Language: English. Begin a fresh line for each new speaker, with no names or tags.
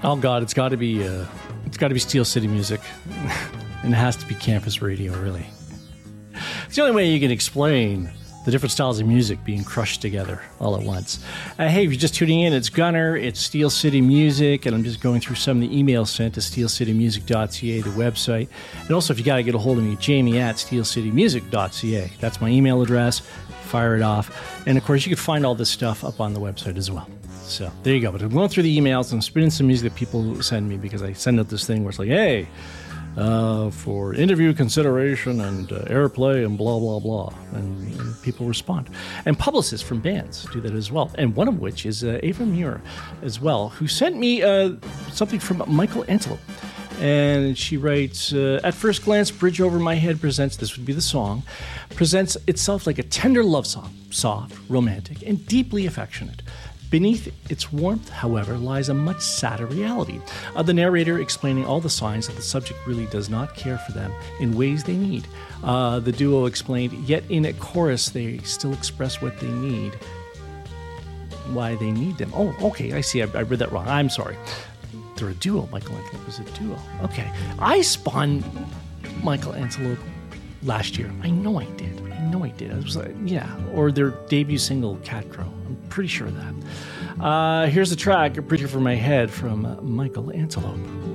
Oh God, it's got to be Steel City Music, and it has to be campus radio. Really, it's the only way you can explain the different styles of music being crushed together all at once. Hey, if you're just tuning in, it's Gunner. It's Steel City Music, and I'm just going through some of the emails sent to steelcitymusic.ca, the website. And also, if you got to get a hold of me, Jamie at steelcitymusic.ca. That's my email address. Fire it off. And of course, you can find all this stuff up on the website as well. So there you go. But I'm going through the emails and I'm spinning some music that people send me, because I send out this thing where it's like, hey, for interview consideration and airplay and blah, blah, blah. And people respond. And publicists from bands do that as well. And one of which is Ava Muir as well, who sent me something from Michael Antelope. And she writes, at first glance, Bridge Over My Head presents, this would be the song, presents itself like a tender love song, soft, romantic, and deeply affectionate. Beneath its warmth, however, lies a much sadder reality. The narrator explaining all the signs that the subject really does not care for them in ways they need. The duo explained, yet in a chorus they still express what they need, why they need them. Oh, okay, I see. I read that wrong. I'm sorry. They're a duo. Michael Antelope was a duo. Okay. I spun Michael Antelope last year. I know I did. I was like, yeah. Or their debut single, Cat Crow. I'm pretty sure of that. Here's the track, A Bridge Over My Head, from Michael Antelope.